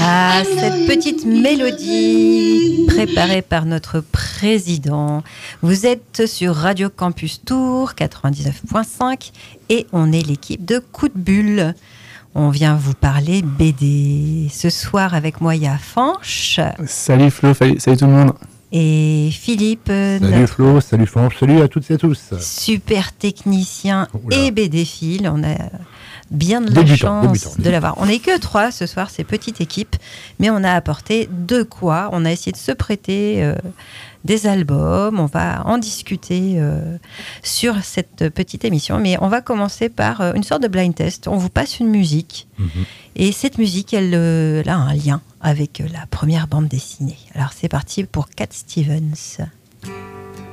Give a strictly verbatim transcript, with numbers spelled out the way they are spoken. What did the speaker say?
Ah, cette petite mélodie préparée par notre président. Vous êtes sur Radio Campus Tours quatre-vingt-dix-neuf virgule cinq et on est l'équipe de Coup de Bulle. On vient vous parler B D. Ce soir avec moi, il y a Fanch. Salut Flo, salut, salut tout le monde. Et Philippe. Salut notre Flo, salut Franche, salut à toutes et à tous. super technicien Oula. et BDphile. On a bien de la Débutant, chance débutant, de débutant. l'avoir. On n'est que trois ce soir, c'est petite équipe, mais on a apporté de quoi. On a essayé de se prêter euh, des albums. On va en discuter euh, sur cette petite émission, mais on va commencer par euh, une sorte de blind test. On vous passe une musique, Mhm. et cette musique, elle, euh, elle a un lien avec euh, la première bande dessinée. Alors c'est parti pour Cat Stevens.